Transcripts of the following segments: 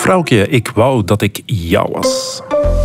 Vrouwtje, ik wou dat ik jou was.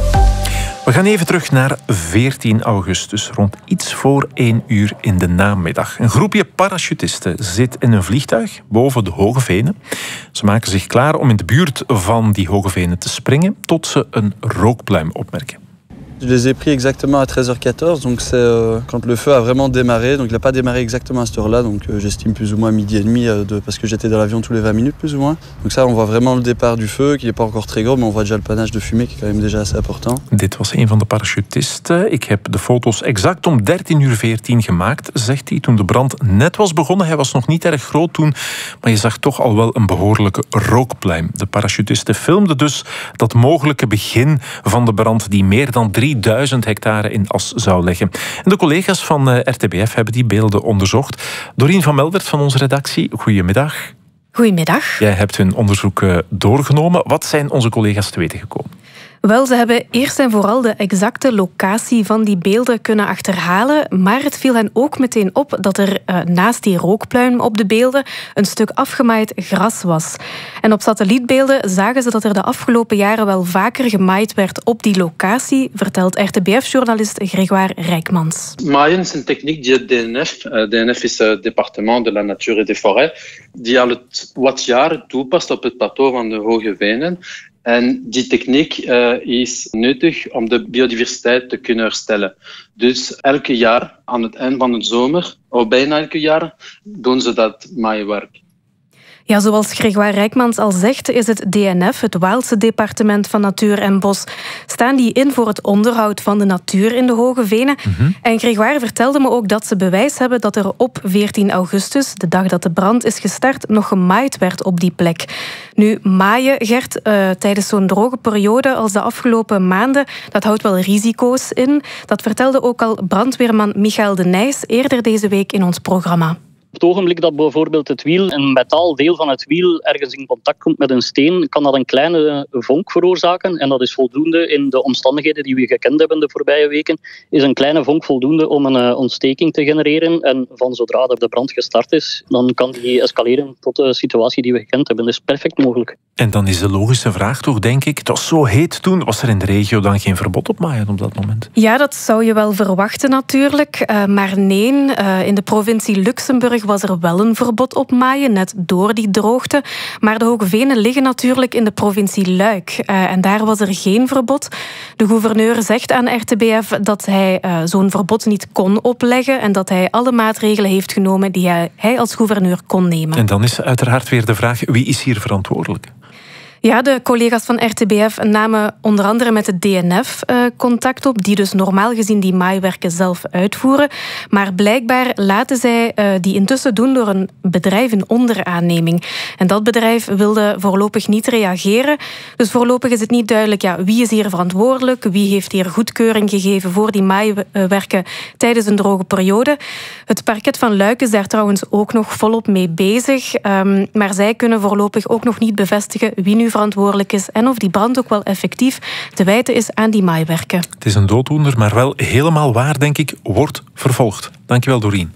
We gaan even terug naar 14 augustus, rond iets voor 1 uur in de namiddag. Een groepje parachutisten zit in een vliegtuig boven de Hoge Venen. Ze maken zich klaar om in de buurt van die Hoge Venen te springen, tot ze een rookpluim opmerken. Je les ai pris exactement à 13h14, donc c'est quand le feu a vraiment démarré. Donc il n'a pas démarré exactement à cette heure-là, donc j'estime plus ou moins midi et demi, parce que j'étais dans l'avion tous les 20 minutes plus ou moins. Donc ça, on voit vraiment le départ du feu, qui n'est pas encore très gros, mais on voit déjà le panache de fumée, qui est quand même déjà assez important. Dit was een van de parachutisten. Ik heb de foto's exact om 13:14 gemaakt, zegt hij, toen de brand net was begonnen. Hij was nog niet erg groot toen, maar je zag toch al wel een behoorlijke rookpluim. De parachutisten filmden dus dat mogelijke begin van de brand die meer dan 3000 hectare in as zou leggen. En de collega's van RTBF hebben die beelden onderzocht. Dorien van Meldert van onze redactie, goedemiddag. Goedemiddag. Jij hebt hun onderzoek doorgenomen. Wat zijn onze collega's te weten gekomen? Wel, ze hebben eerst en vooral de exacte locatie van die beelden kunnen achterhalen, maar het viel hen ook meteen op dat er naast die rookpluim op de beelden een stuk afgemaaid gras was. En op satellietbeelden zagen ze dat er de afgelopen jaren wel vaker gemaaid werd op die locatie, vertelt RTBF-journalist Grégoire Rijkmans. Maaien is een techniek die het DNF, DNF is het Departement de la Nature et des Forêts, die al wat jaren toepast op het plateau van de Hoge Venen. En die techniek is nuttig om de biodiversiteit te kunnen herstellen. Dus elke jaar aan het eind van de zomer, of bijna elke jaar, doen ze dat maaiwerk. Ja, zoals Grégoire Rijkmans al zegt, is het DNF, het Waalse Departement van Natuur en Bos, staan die in voor het onderhoud van de natuur in de Hoge Venen. En Grégoire vertelde me ook dat ze bewijs hebben dat er op 14 augustus, de dag dat de brand is gestart, nog gemaaid werd op die plek. Nu, maaien, Gert, tijdens zo'n droge periode als de afgelopen maanden, dat houdt wel risico's in. Dat vertelde ook al brandweerman Michael de Nijs eerder deze week in ons programma. Op het ogenblik dat bijvoorbeeld het wiel, een metaaldeel van het wiel, ergens in contact komt met een steen, kan dat een kleine vonk veroorzaken. En dat is voldoende in de omstandigheden die we gekend hebben de voorbije weken. Is een kleine vonk voldoende om een ontsteking te genereren. En van zodra de brand gestart is, dan kan die escaleren tot de situatie die we gekend hebben. Dat is perfect mogelijk. En dan is de logische vraag toch, denk ik, het was zo heet toen, was er in de regio dan geen verbod op maaien op dat moment? Ja, dat zou je wel verwachten natuurlijk. Maar nee, in de provincie Luxemburg was er wel een verbod op maaien, net door die droogte. Maar de Hoge Venen liggen natuurlijk in de provincie Luik. En daar was er geen verbod. De gouverneur zegt aan RTBF dat hij zo'n verbod niet kon opleggen en dat hij alle maatregelen heeft genomen die hij als gouverneur kon nemen. En dan is uiteraard weer de vraag, wie is hier verantwoordelijk? Ja, de collega's van RTBF namen onder andere met het DNF contact op, die dus normaal gezien die maaiwerken zelf uitvoeren. Maar blijkbaar laten zij die intussen doen door een bedrijf in onderaanneming. En dat bedrijf wilde voorlopig niet reageren. Dus voorlopig is het niet duidelijk wie is hier verantwoordelijk, wie heeft hier goedkeuring gegeven voor die maaiwerken tijdens een droge periode. Het parket van Luik is daar trouwens ook nog volop mee bezig. Maar zij kunnen voorlopig ook nog niet bevestigen wie nu verantwoordelijk is en of die brand ook wel effectief te wijten is aan die maaiwerken. Het is een dooddoener, maar wel helemaal waar, denk ik, wordt vervolgd. Dankjewel, Dorien.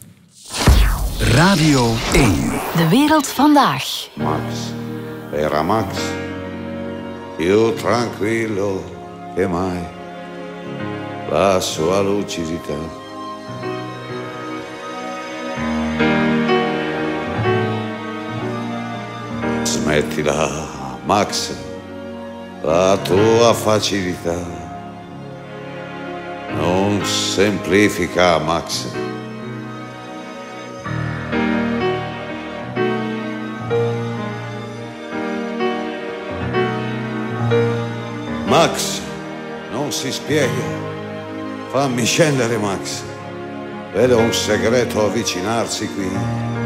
Radio 1. De wereld vandaag. Max, era Max, io tranquillo che mai la sua lucidità. Smettila, Max, la tua facilità non semplifica, Max. Max, non si spiega. Fammi scendere, Max. Vedo un segreto avvicinarsi qui.